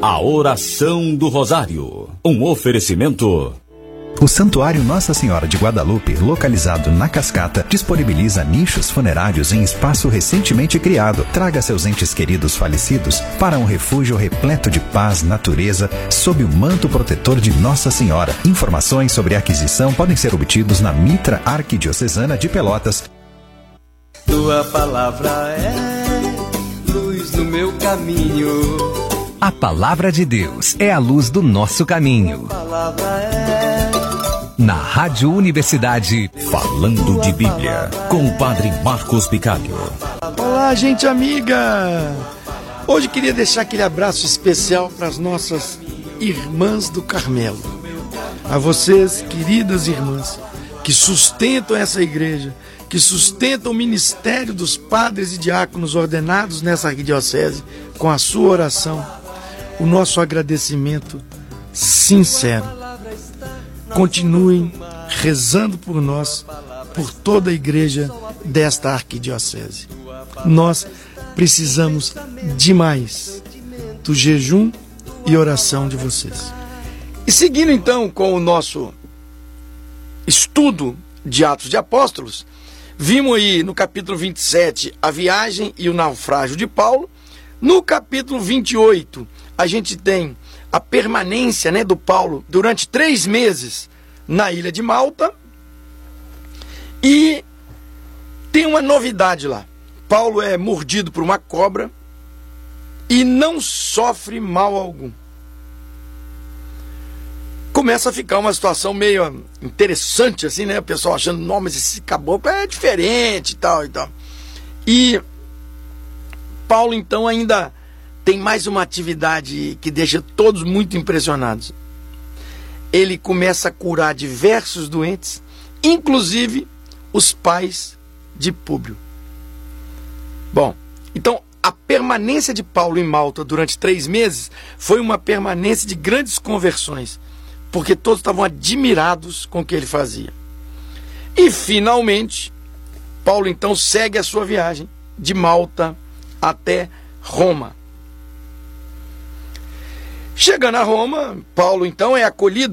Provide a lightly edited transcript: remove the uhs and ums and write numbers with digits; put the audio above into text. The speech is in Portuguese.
A oração do Rosário. Um oferecimento. O Santuário Nossa Senhora de Guadalupe, localizado na Cascata, disponibiliza nichos funerários em espaço recentemente criado. Traga seus entes queridos falecidos para um refúgio repleto de paz, natureza, sob o manto protetor de Nossa Senhora. Informações sobre a aquisição podem ser obtidos na Mitra Arquidiocesana de Pelotas. Tua palavra é luz no meu caminho. A palavra de Deus é a luz do nosso caminho. A palavra é... Na Rádio Universidade, Falando de Bíblia, com o Padre Marcos Picalho. Olá, gente amiga! Hoje queria deixar aquele abraço especial para as nossas irmãs do Carmelo. A vocês, queridas irmãs, que sustentam essa igreja, que sustentam o ministério dos padres e diáconos ordenados nessa arquidiocese, com a sua oração, o nosso agradecimento sincero. Continuem rezando por nós, por toda a igreja desta arquidiocese. Nós precisamos demais do jejum e oração de vocês. E seguindo então com o nosso estudo de Atos de Apóstolos, vimos aí no capítulo 27 a viagem e o naufrágio de Paulo. No capítulo 28 a gente tem a permanência, do Paulo durante 3 meses na ilha de Malta. E tem uma novidade lá. Paulo é mordido por uma cobra e não sofre mal algum. Começa a ficar uma situação meio interessante assim, O pessoal achando, não, mas esse caboclo é diferente e tal e tal. E Paulo então ainda tem mais uma atividade que deixa todos muito impressionados. Ele começa a curar diversos doentes, inclusive os pais de Públio. Bom, então a permanência de Paulo em Malta durante 3 meses foi uma permanência de grandes conversões, porque todos estavam admirados com o que ele fazia. E finalmente, Paulo então segue a sua viagem de Malta até Roma. Chegando a Roma, Paulo então é acolhido